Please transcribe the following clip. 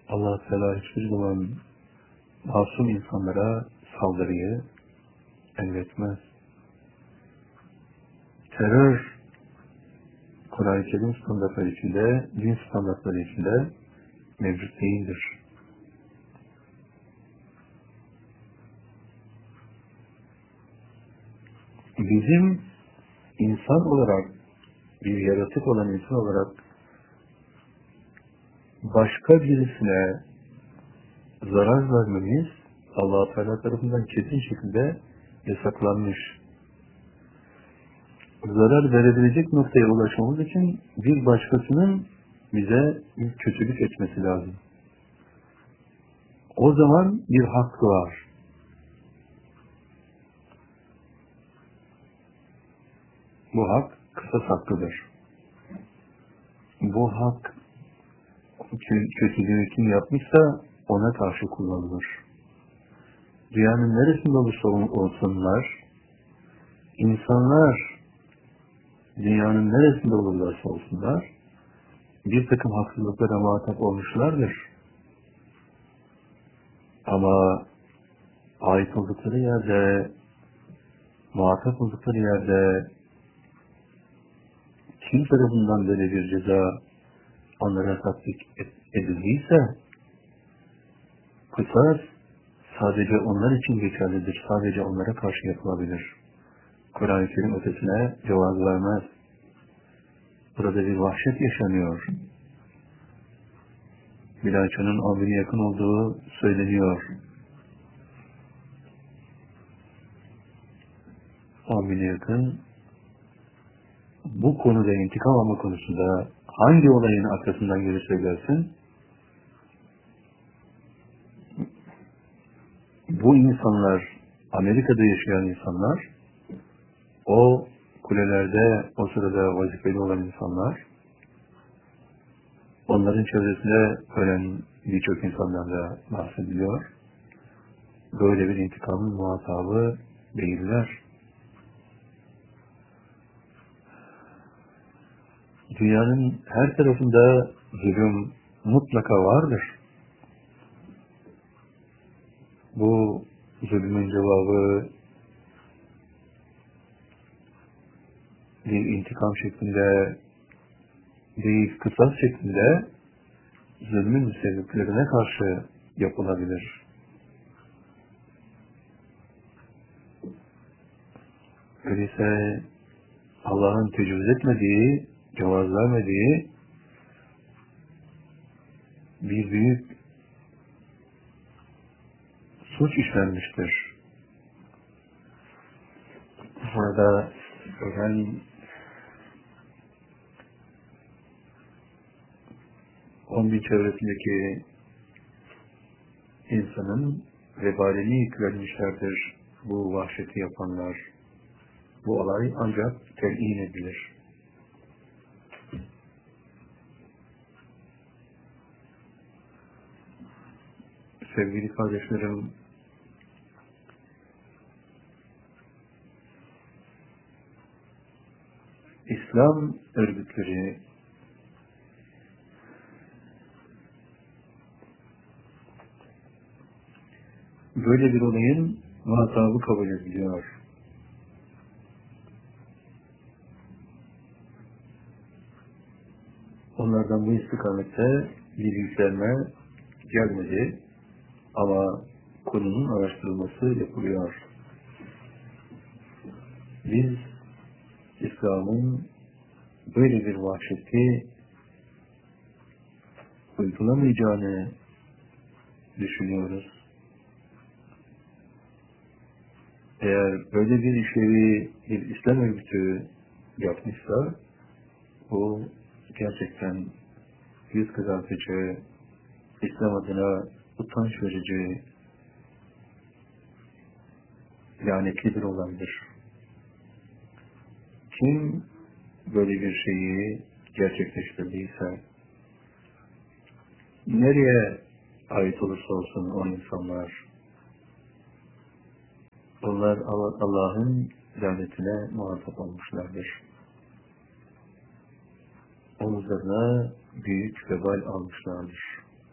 Allah Teala hiçbir zaman masum insanlara saldırıyı emretmez. Terör, Kur'an-ı Kerim standartları içinde, din standartları içinde mevcut değildir. Bizim insan olarak, bir yaratık olan insan olarak başka birisine zarar vermemiz Allah-u Teala tarafından kesin şekilde yasaklanmış. Zarar verebilecek noktaya ulaşmamız için bir başkasının bize bir kötülük etmesi lazım. O zaman bir hak doğar. Bu hak kısas hakkıdır. Bu hak kötülüğü kim yapmışsa ona karşı kullanılır. Dünyanın neresinde olursa olsunlar, insanlar dünyanın neresinde olurlarsa olsunlar, bir takım haksızlıklara muhatap olmuşlardır. Ama ait oldukları yerde, muhatap oldukları yerde kim tarafından böyle bir ceza onlara tatbik edildiyse, kısas sadece onlar için geçerlidir, sadece onlara karşı yapılabilir. Kur'an-ı Kerim ötesine cevaz vermez. Burada bir vahşet yaşanıyor. Bilançonun 10.000'e yakın olduğu söyleniyor. 10.000'e yakın. Bu konuda intikam alma konusunda hangi olayın arkasından geri söylersin? Bu insanlar, Amerika'da yaşayan insanlar, o kulelerde o sırada vazifeli olan insanlar, onların çevresinde ölen birçok insanlarla bahsediliyor. Böyle bir intikamın muhatabı değiller. Dünyanın her tarafında zulüm mutlaka vardır. Bu zulmün cevabı bir intikam şeklinde değil, kısas şeklinde zulmün müstehliklerine karşı yapılabilir. Öyleyse Allah'ın tecavüz etmediği, cevaz vermediği bir büyük suç işlenmiştir. Burada ölen onun çevresindeki insanın vebalini yüklenmişlerdir bu vahşeti yapanlar. Bu olay ancak telin edilir. Sevgili kardeşlerim, İslam örgütleri böyle bir olayın muhatabı kabul ediliyor. Onlardan bu istikamette bir yükselme gelmedi ama konunun araştırılması yapılıyor. Biz İslam'ın böyle bir vahşeti uygulamayacağını düşünüyoruz. Eğer böyle bir işlevi bir İslam örgütü yapmışsa, bu gerçekten yüz kızartıcı, İslam adına utanç verici, lanetli bir olaydır. Kim böyle bir şeyi gerçekleştirdiyse, nereye ait olursa olsun o insanlar, onlar Allah'ın lanetine muhatap olmuşlardır. Omuzlarına büyük vebal almışlardır.